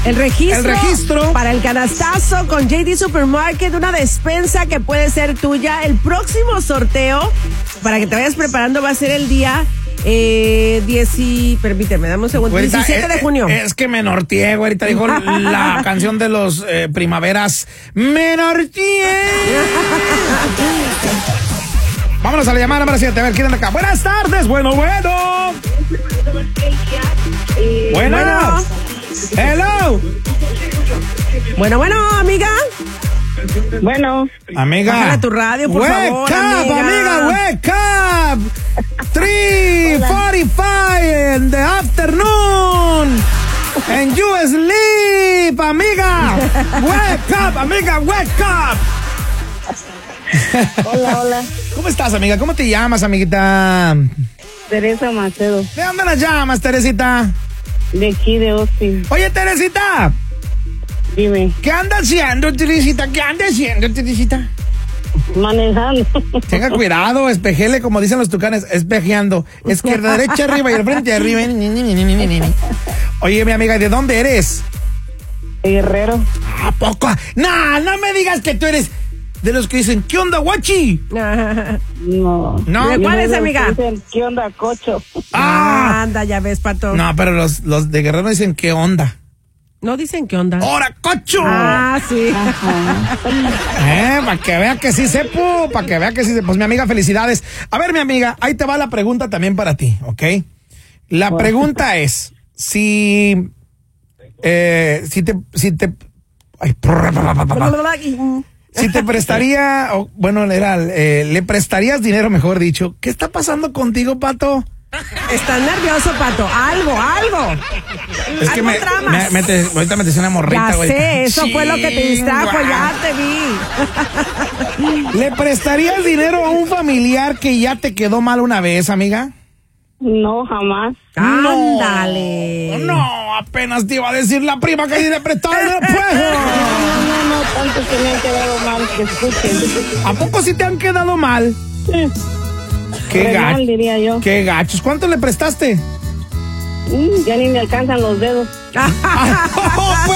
El registro para el canastazo con JD Supermarket, una despensa que puede ser tuya. El próximo sorteo, para que te vayas preparando, va a ser el día permíteme, dame un segundo. Ahorita, 17 de junio. Es que me norteé, ahorita dijo la canción de los Primaveras. Me norteé. Vámonos a la llamada número 7, a ver quién anda acá. Buenas tardes, bueno. Bueno. Hello. Bueno, amiga. Bueno. Amiga. Bájala tu radio, por favor, amiga, wake up. 3:45 in the afternoon. And you sleep, amiga. Wake up, amiga, wake up. Hola. ¿Cómo estás, amiga? ¿Cómo te llamas, amiguita? Teresa Macedo. ¿De dónde la llamas, Teresita? De aquí, de Austin. Oye, Teresita. Dime. ¿Qué anda haciendo, Teresita? Manejando. Tenga cuidado, espejele, como dicen los tucanes, espejeando. Izquierda, derecha, arriba y el frente arriba. Oye, mi amiga, ¿de dónde eres? Guerrero. ¿A poco? No me digas que tú eres de los que dicen, ¿qué onda, guachi? No. ¿De cuál es, amiga? Dicen, ¿qué onda, cocho? Anda, ya ves, pato. No, pero los de Guerrero dicen, ¿qué onda? No dicen qué onda. ¡Hora, cocho! Sí. Para que vea que sí sepo, Pues mi amiga, felicidades. A ver, mi amiga, ahí te va la pregunta también para ti, ¿ok? La pregunta es, si te prestaría, le prestarías dinero, mejor dicho. ¿Qué está pasando contigo, Pato? Estás nervioso, Pato. Algo. Es que ahorita me decía una morrita, ya güey. sé, eso fue lo que te distrajo, ya te vi. ¿Le prestarías dinero a un familiar que ya te quedó mal una vez, amiga? No, jamás. Ándale. No, apenas te iba a decir la prima que le prestaba dinero. No, tanto que me han quedado mal, que escuchen. ¿A poco sí te han quedado mal? Sí. Qué Mal, diría yo. Qué gachos. ¿Cuánto le prestaste? Ya ni me alcanzan los dedos.